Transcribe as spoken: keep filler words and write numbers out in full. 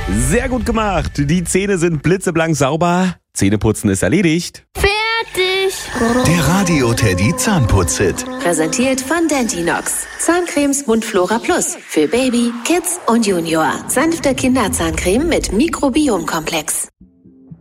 Sehr gut gemacht. Die Zähne sind blitzeblank sauber. Zähneputzen ist erledigt. Fertig. Der Radio Teddy Zahnputz-Hit. Präsentiert von Dentinox. Zahncremes Mundflora Plus. Für Baby, Kids und Junior. Sanfte Kinderzahncreme mit Mikrobiomkomplex.